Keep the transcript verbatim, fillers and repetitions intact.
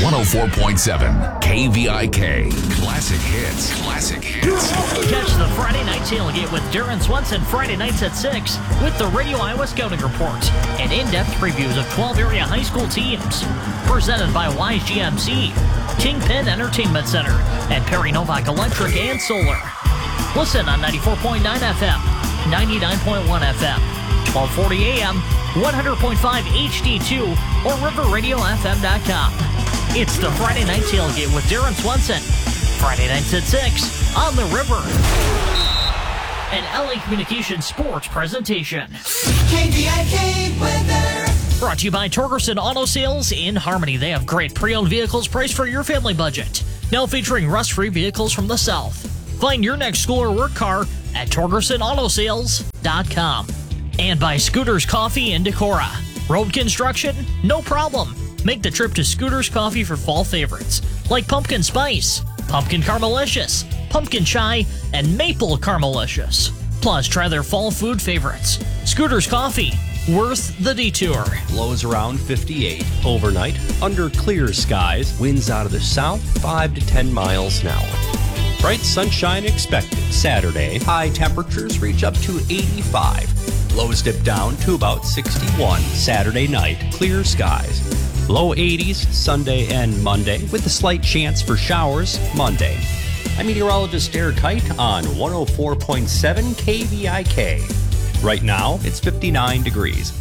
one oh four point seven K V I K. Classic hits. Classic hits. Catch the Friday Night Tailgate with Darren Swenson Friday nights at six with the Radio Iowa Scouting Report and in-depth previews of twelve area high school teams. Presented by Wise G M C, Kingpin Entertainment Center, and Perry Novak Electric and Solar. Listen on ninety-four point nine F M, ninety-nine point one F M, twelve forty A M, one hundred point five H D two, or river radio f m dot com. It's the Friday Night Tailgate with Darren Swenson. Friday nights at six on the River. An L A Communications sports presentation. K V I K weather. Brought to you by Torgerson Auto Sales in Harmony. They have great pre-owned vehicles priced for your family budget. Now featuring rust-free vehicles from the South. Find your next school or work car at torgerson auto sales dot com. And by Scooters Coffee in Decorah. Road construction? No problem. Make the trip to Scooters Coffee for fall favorites like pumpkin spice, pumpkin caramelicious, pumpkin chai, and maple caramelicious. Plus, try their fall food favorites. Scooters Coffee, worth the detour. Lows around fifty-eight. Overnight, under clear skies, winds out of the south, five to ten miles an hour. Bright sunshine expected. Saturday, high temperatures reach up to eighty-five. Lows dip down to about sixty-one. Saturday night, clear skies. Low eighties Sunday and Monday, with a slight chance for showers Monday. I'm meteorologist Derek Kite on one oh four point seven K V I K. Right now, it's fifty-nine degrees.